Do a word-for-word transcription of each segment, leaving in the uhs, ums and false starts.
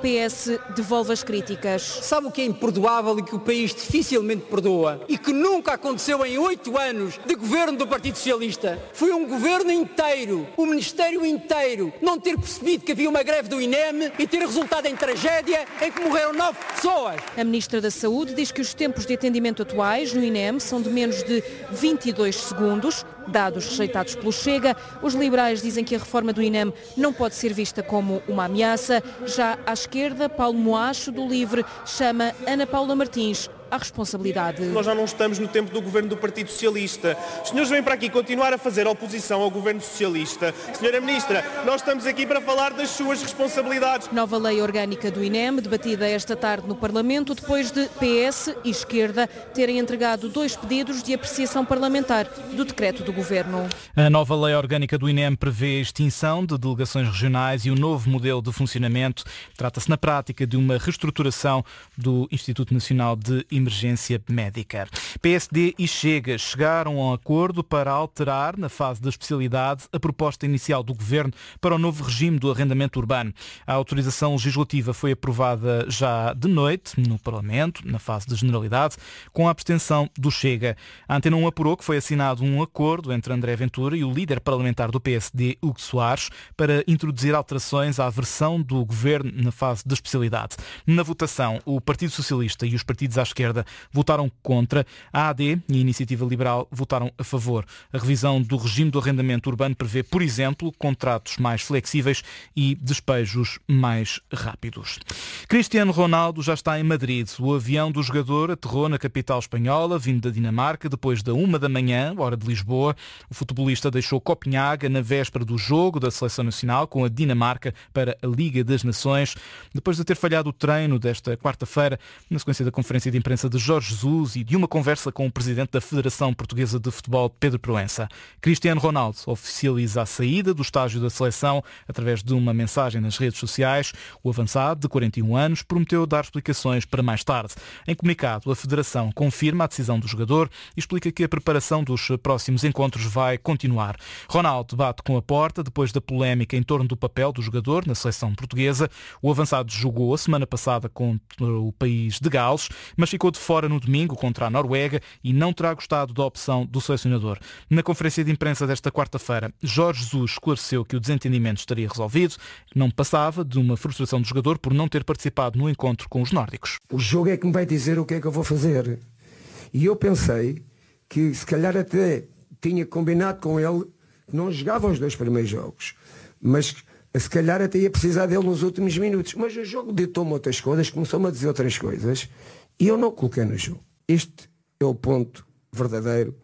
P S devolve as críticas. Sabe o que é imperdoável e que o país dificilmente perdoa? E que nunca aconteceu em oito anos de governo do Partido Socialista? Foi um governo inteiro, o Ministério inteiro, não ter percebido que havia uma greve do I N E M e ter resultado em tragédia em que morreram nove pessoas. A Ministra da Saúde diz que os tempos de atendimento atuais no I N E M são de menos de vinte e dois segundos, dados rejeitados pelo Chega. Os liberais dizem que a reforma do I N E M não pode ser vista como uma ameaça. Já à esquerda, Paulo Moacho, do Livre, chama Ana Paula Martins à responsabilidade. Nós já não estamos no tempo do governo do Partido Socialista. Os senhores vêm para aqui continuar a fazer oposição ao governo socialista. Senhora Ministra, nós estamos aqui para falar das suas responsabilidades. Nova lei orgânica do I N E M, debatida esta tarde no Parlamento, depois de P S e Esquerda terem entregado dois pedidos de apreciação parlamentar do decreto do governo. A nova lei orgânica do I N E M prevê a extinção de delegações regionais e o novo modelo de funcionamento. Trata-se na prática de uma reestruturação do Instituto Nacional de Emergência Médica. P S D e Chega chegaram a um acordo para alterar, na fase da especialidade, a proposta inicial do Governo para o novo regime do arrendamento urbano. A autorização legislativa foi aprovada já de noite no Parlamento, na fase de generalidade, com a abstenção do Chega. A Antena um apurou que foi assinado um acordo entre André Ventura e o líder parlamentar do P S D, Hugo Soares, para introduzir alterações à versão do Governo na fase da especialidade. Na votação, o Partido Socialista e os partidos à esquerda votaram contra, a A D e a Iniciativa Liberal votaram a favor. A revisão do regime do arrendamento urbano prevê, por exemplo, contratos mais flexíveis e despejos mais rápidos. Cristiano Ronaldo já está em Madrid. O avião do jogador aterrou na capital espanhola, vindo da Dinamarca, depois da uma da manhã, hora de Lisboa. O futebolista deixou Copenhaga na véspera do jogo da Seleção Nacional com a Dinamarca para a Liga das Nações, depois de ter falhado o treino desta quarta-feira, na sequência da conferência de imprensa de Jorge Jesus e de uma conversa com o presidente da Federação Portuguesa de Futebol, Pedro Proença. Cristiano Ronaldo oficializa a saída do estágio da seleção através de uma mensagem nas redes sociais. O avançado, de quarenta e um anos, prometeu dar explicações para mais tarde. Em comunicado, a Federação confirma a decisão do jogador e explica que a preparação dos próximos encontros vai continuar. Ronaldo bate com a porta depois da polémica em torno do papel do jogador na seleção portuguesa. O avançado jogou a semana passada contra o país de Gales, mas ficou de fora no domingo contra a Noruega e não terá gostado da opção do selecionador. Na conferência de imprensa desta quarta-feira, Jorge Jesus esclareceu que o desentendimento estaria resolvido, que não passava de uma frustração do jogador por não ter participado no encontro com os nórdicos. O jogo é que me vai dizer o que é que eu vou fazer. E eu pensei que se calhar até tinha combinado com ele que não jogava os dois primeiros jogos, mas se calhar até ia precisar dele nos últimos minutos. Mas o jogo ditou-me outras coisas, começou-me a dizer outras coisas e eu não coloquei no jogo. Este é o ponto verdadeiro.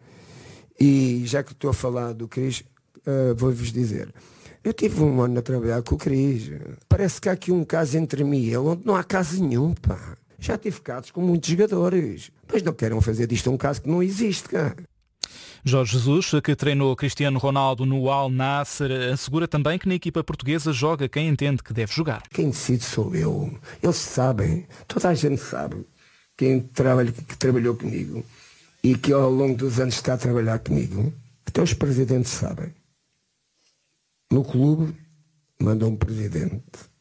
E já que estou a falar do Cris, uh, vou-vos dizer, eu tive um ano a trabalhar com o Cris. Parece que há aqui um caso entre mim e ele onde não há caso nenhum, pá. Já tive casos com muitos jogadores, mas não queiram fazer disto um caso que não existe, cá. Jorge Jesus, que treinou Cristiano Ronaldo no Al Nassr, assegura também que na equipa portuguesa joga quem entende que deve jogar. Quem decide sou eu. Eles sabem, toda a gente sabe, quem trabalha, que trabalhou comigo e que ao longo dos anos está a trabalhar comigo. Até os presidentes sabem. No clube, manda um presidente.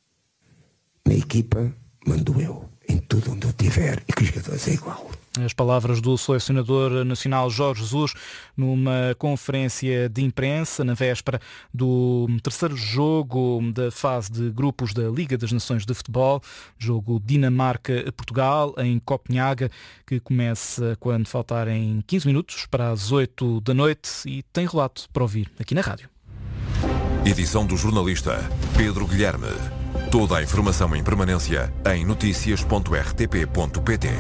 Na equipa, mando eu. Em tudo onde eu estiver e que os jogadores é igual. As palavras do selecionador nacional Jorge Jesus numa conferência de imprensa na véspera do terceiro jogo da fase de grupos da Liga das Nações de Futebol, jogo Dinamarca-Portugal em Copenhaga, que começa quando faltarem quinze minutos para as oito da noite e tem relato para ouvir aqui na rádio. Edição do jornalista Pedro Guilherme. Toda a informação em permanência em notícias ponto r t p ponto p t.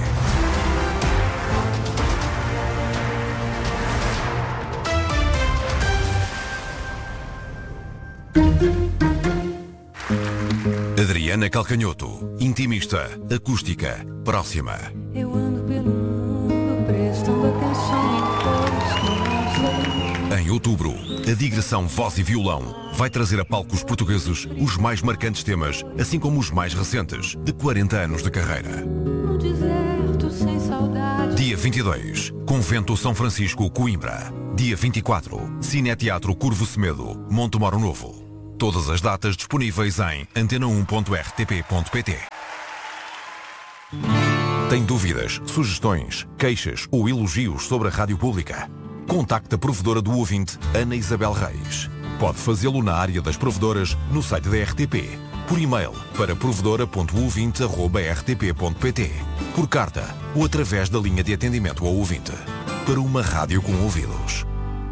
Adriana Calcanhoto, intimista, acústica, próxima. Eu ando pelo mundo prestando atenção em todos. Em outubro, a digressão Voz e Violão vai trazer a palcos portugueses os mais marcantes temas, assim como os mais recentes, de quarenta anos de carreira. No deserto sem saudade. Dia vinte e dois, Convento São Francisco, Coimbra. Dia vinte e quatro, Cineteatro Curvo Semedo, Montemoro Novo. Todas as datas disponíveis em antena um ponto r t p ponto p t. Tem dúvidas, sugestões, queixas ou elogios sobre a rádio pública? Contacte a provedora do ouvinte, Ana Isabel Reis. Pode fazê-lo na área das provedoras no site da R T P, por e-mail para provedora ponto ouvinte arroba r t p ponto p t, por carta ou através da linha de atendimento ao ouvinte. Para uma rádio com ouvidos.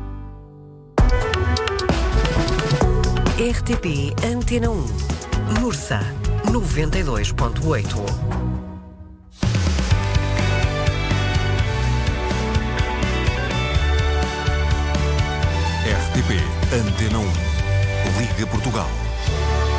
R T P Antena um. Mursa, noventa e dois ponto oito. R T P Antena um. Liga Portugal.